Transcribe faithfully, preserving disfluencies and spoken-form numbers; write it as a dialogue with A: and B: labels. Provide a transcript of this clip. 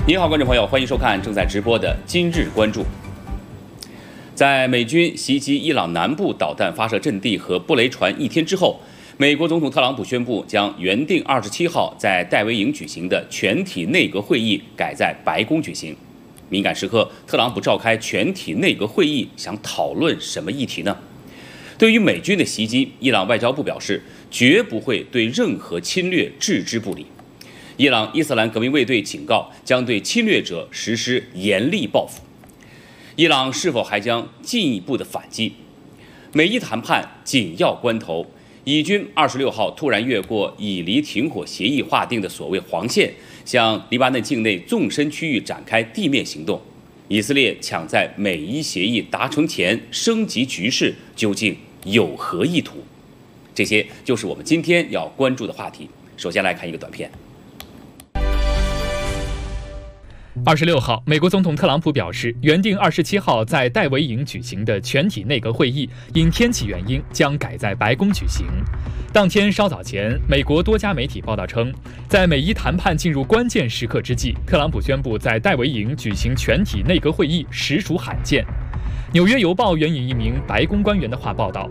A: 您好，观众朋友，欢迎收看正在直播的《今日关注》。在美军袭击伊朗南部导弹发射阵地和布雷船一天之后，美国总统特朗普宣布将原定二十七号在戴维营举行的全体内阁会议改在白宫举行。敏感时刻，特朗普召开全体内阁会议，想讨论什么议题呢？对于美军的袭击，伊朗外交部表示，绝不会对任何侵略置之不理。伊朗伊斯兰革命卫队警告，将对侵略者实施严厉报复。伊朗是否还将进一步的反击？美伊谈判紧要关头，以军二十六号突然越过以黎停火协议划定的所谓黄线，向黎巴嫩境内纵深区域展开地面行动。以色列抢在美伊协议达成前升级局势，究竟有何意图？这些就是我们今天要关注的话题。首先来看一个短片。
B: 二十六号，美国总统特朗普表示，原定二十七号在戴维营举行的全体内阁会议，因天气原因将改在白宫举行。当天稍早前，美国多家媒体报道称，在美伊谈判进入关键时刻之际，特朗普宣布在戴维营举行全体内阁会议，实属罕见。纽约邮报援引一名白宫官员的话报道，